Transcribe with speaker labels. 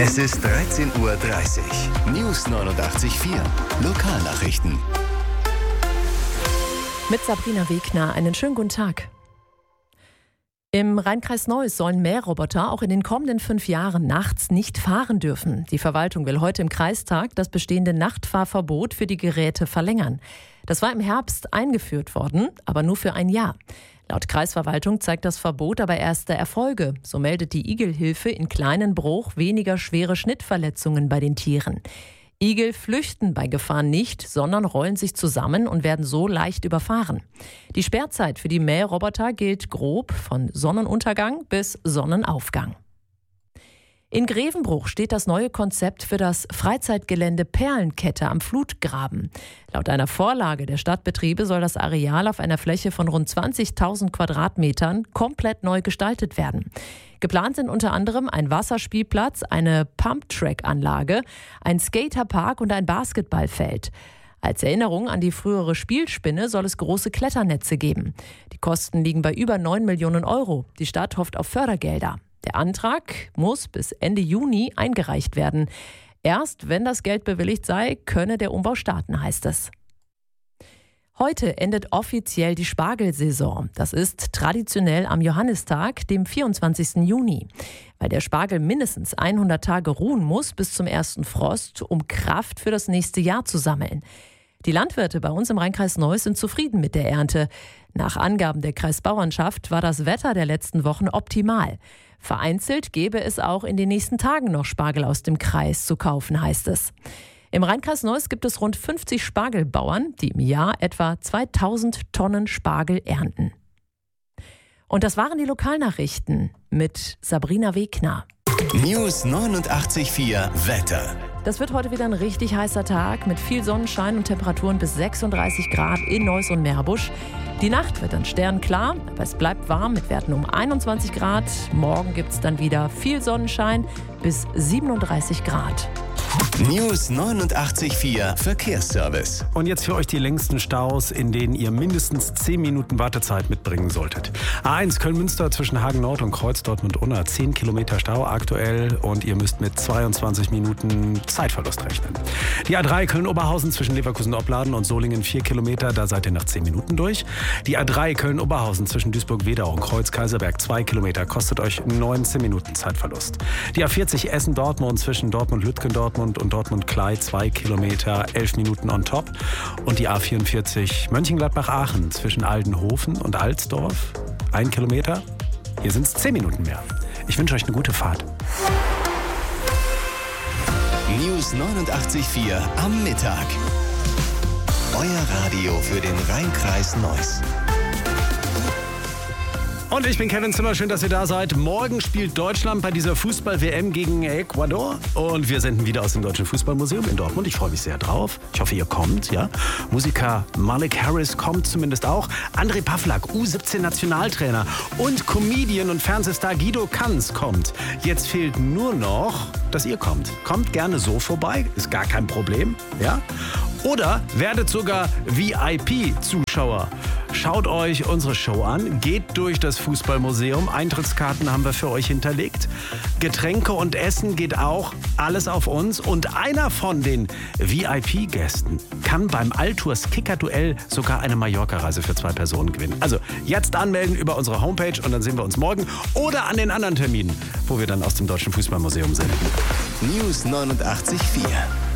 Speaker 1: Es ist 13:30 Uhr. News 89.4. Lokalnachrichten.
Speaker 2: Mit Sabrina Wegner, einen schönen guten Tag. Im Rheinkreis Neuss sollen Mähroboter auch in den kommenden 5 Jahren nachts nicht fahren dürfen. Die Verwaltung will heute im Kreistag das bestehende Nachtfahrverbot für die Geräte verlängern. Das war im Herbst eingeführt worden, aber nur für ein Jahr. Laut Kreisverwaltung zeigt das Verbot aber erste Erfolge. So meldet die Igelhilfe in Kleinenbruch weniger schwere Schnittverletzungen bei den Tieren. Igel flüchten bei Gefahr nicht, sondern rollen sich zusammen und werden so leicht überfahren. Die Sperrzeit für die Mähroboter gilt grob von Sonnenuntergang bis Sonnenaufgang. In Grevenbruch steht das neue Konzept für das Freizeitgelände Perlenkette am Flutgraben. Laut einer Vorlage der Stadtbetriebe soll das Areal auf einer Fläche von rund 20.000 Quadratmetern komplett neu gestaltet werden. Geplant sind unter anderem ein Wasserspielplatz, eine Pumptrack-Anlage, ein Skaterpark und ein Basketballfeld. Als Erinnerung an die frühere Spielspinne soll es große Kletternetze geben. Die Kosten liegen bei über 9 Millionen Euro. Die Stadt hofft auf Fördergelder. Der Antrag muss bis Ende Juni eingereicht werden. Erst wenn das Geld bewilligt sei, könne der Umbau starten, heißt es. Heute endet offiziell die Spargelsaison. Das ist traditionell am Johannistag, dem 24. Juni. Weil der Spargel mindestens 100 Tage ruhen muss bis zum ersten Frost, um Kraft für das nächste Jahr zu sammeln. Die Landwirte bei uns im Rheinkreis Neuss sind zufrieden mit der Ernte. Nach Angaben der Kreisbauernschaft war das Wetter der letzten Wochen optimal. Vereinzelt gäbe es auch in den nächsten Tagen noch Spargel aus dem Kreis zu kaufen, heißt es. Im Rheinkreis Neuss gibt es rund 50 Spargelbauern, die im Jahr etwa 2000 Tonnen Spargel ernten. Und das waren die Lokalnachrichten mit Sabrina Wegner.
Speaker 1: News 89.4 Wetter.
Speaker 2: Das wird heute wieder ein richtig heißer Tag mit viel Sonnenschein und Temperaturen bis 36 Grad in Neuss und Meerbusch. Die Nacht wird dann sternklar, aber es bleibt warm mit Werten um 21 Grad. Morgen gibt es dann wieder viel Sonnenschein bis 37 Grad.
Speaker 1: News 89.4 Verkehrsservice.
Speaker 3: Und jetzt für euch die längsten Staus, in denen ihr mindestens 10 Minuten Wartezeit mitbringen solltet. A1 Köln-Münster zwischen Hagen-Nord und Kreuz Dortmund-Unna. 10 Kilometer Stau aktuell und ihr müsst mit 22 Minuten Zeitverlust rechnen. Die A3 Köln-Oberhausen zwischen Leverkusen-Opladen und Solingen 4 Kilometer, da seid ihr nach 10 Minuten durch. Die A3 Köln-Oberhausen zwischen Duisburg-Wedau und Kreuz-Kaiserberg 2 Kilometer, kostet euch 19 Minuten Zeitverlust. Die A40 Essen-Dortmund zwischen Dortmund-Lütgendortmund und Dortmund-Klei 2 Kilometer, 11 Minuten on top. Und die A44 Mönchengladbach-Aachen zwischen Aldenhofen und Alsdorf 1 Kilometer. Hier sind es 10 Minuten mehr. Ich wünsche euch eine gute Fahrt.
Speaker 1: News 89.4 am Mittag. Euer Radio für den Rheinkreis Neuss.
Speaker 3: Und ich bin Kevin Zimmer, schön, dass ihr da seid. Morgen spielt Deutschland bei dieser Fußball-WM gegen Ecuador. Und wir senden wieder aus dem Deutschen Fußballmuseum in Dortmund. Ich freue mich sehr drauf. Ich hoffe, ihr kommt. Ja? Musiker Malik Harris kommt zumindest auch. André Pavlak, U17-Nationaltrainer. Und Comedian und Fernsehstar Guido Kanz kommt. Jetzt fehlt nur noch, dass ihr kommt. Kommt gerne so vorbei, ist gar kein Problem. Ja? Oder werdet sogar VIP-Zuschauer. Schaut euch unsere Show an, geht durch das Fußballmuseum. Eintrittskarten haben wir für euch hinterlegt. Getränke und Essen geht auch, alles auf uns. Und einer von den VIP-Gästen kann beim Altours Kicker-Duell sogar eine Mallorca-Reise für 2 Personen gewinnen. Also jetzt anmelden über unsere Homepage und dann sehen wir uns morgen oder an den anderen Terminen, wo wir dann aus dem Deutschen Fußballmuseum sind.
Speaker 1: News 89.4